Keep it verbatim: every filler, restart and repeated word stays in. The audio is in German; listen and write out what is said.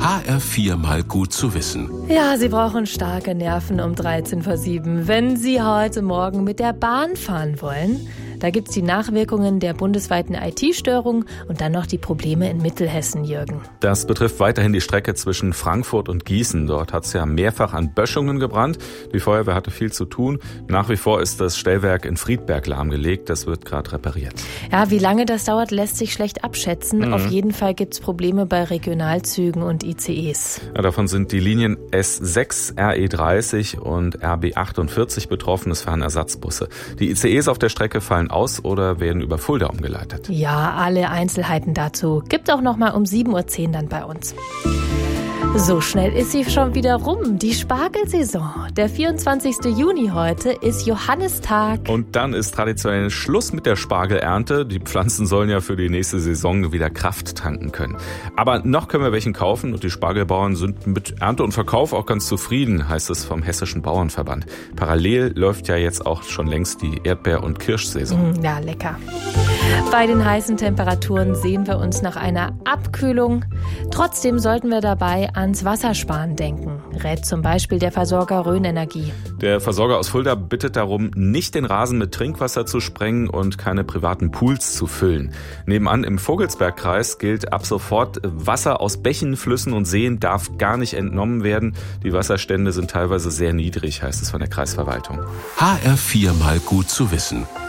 H R vier mal gut zu wissen. Ja, Sie brauchen starke Nerven um dreizehn vor sieben, wenn Sie heute Morgen mit der Bahn fahren wollen. Da gibt's die Nachwirkungen der bundesweiten I T-Störung und dann noch die Probleme in Mittelhessen, Jürgen. Das betrifft weiterhin die Strecke zwischen Frankfurt und Gießen. Dort hat es ja mehrfach an Böschungen gebrannt. Die Feuerwehr hatte viel zu tun. Nach wie vor ist das Stellwerk in Friedberg lahmgelegt. Das wird gerade repariert. Ja, wie lange das dauert, lässt sich schlecht abschätzen. Mhm. Auf jeden Fall gibt's Probleme bei Regionalzügen und I C Es. Ja, davon sind die Linien S sechs, R E dreißig und R B achtundvierzig betroffen. Es fahren Ersatzbusse. Die I C Es auf der Strecke fallen aus oder werden über Fulda umgeleitet. Ja, alle Einzelheiten dazu gibt auch noch mal um sieben Uhr zehn dann bei uns. So schnell ist sie schon wieder rum, die Spargelsaison. Der vierundzwanzigste Juni heute ist Johannistag. Und dann ist traditionell Schluss mit der Spargelernte. Die Pflanzen sollen ja für die nächste Saison wieder Kraft tanken können. Aber noch können wir welchen kaufen und die Spargelbauern sind mit Ernte und Verkauf auch ganz zufrieden, heißt es vom Hessischen Bauernverband. Parallel läuft ja jetzt auch schon längst die Erdbeer- und Kirschsaison. Ja, lecker. Bei den heißen Temperaturen sehen wir uns nach einer Abkühlung. Trotzdem sollten wir dabei ans Wassersparen denken, rät zum Beispiel der Versorger Rhön Energie. Der Versorger aus Fulda bittet darum, nicht den Rasen mit Trinkwasser zu sprengen und keine privaten Pools zu füllen. Nebenan im Vogelsbergkreis gilt ab sofort, Wasser aus Bächen, Flüssen und Seen darf gar nicht entnommen werden. Die Wasserstände sind teilweise sehr niedrig, heißt es von der Kreisverwaltung. H R vier mal gut zu wissen.